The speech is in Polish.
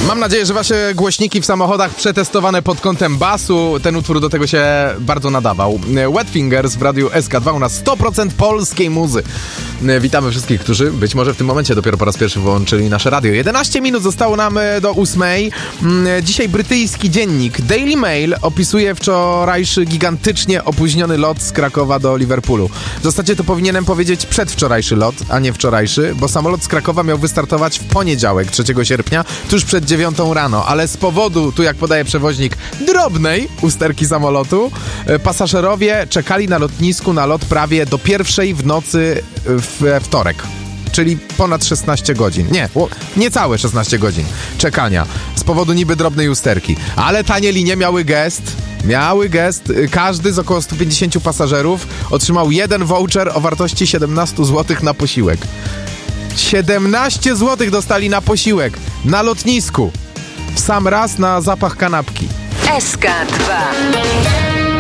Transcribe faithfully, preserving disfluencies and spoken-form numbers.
Mam nadzieję, że wasze głośniki w samochodach przetestowane pod kątem basu. Ten utwór do tego się bardzo nadawał. Wet Fingers w Radiu S K dwa, u nas sto procent polskiej muzy. Witamy wszystkich, którzy być może w tym momencie dopiero po raz pierwszy wyłączyli nasze radio. jedenaście minut zostało nam do ósmej. Dzisiaj brytyjski dziennik Daily Mail opisuje wczorajszy gigantycznie opóźniony lot z Krakowa do Liverpoolu. W zasadzie to powinienem powiedzieć przedwczorajszy lot, a nie wczorajszy, bo samolot z Krakowa miał wystartować w poniedziałek, trzeciego sierpnia, tuż przed dziewiątą rano, ale z powodu, tu jak podaje przewoźnik, drobnej usterki samolotu, pasażerowie czekali na lotnisku na lot prawie do pierwszej w nocy w wtorek. Czyli ponad szesnaście godzin. Nie, niecałe szesnaście godzin czekania z powodu niby drobnej usterki. Ale tanie linie miały gest. Miały gest. Każdy z około stu pięćdziesięciu pasażerów otrzymał jeden voucher o wartości siedemnaście złotych na posiłek. siedemnaście złotych dostali na posiłek. Na lotnisku. W sam raz na zapach kanapki. S K dwa.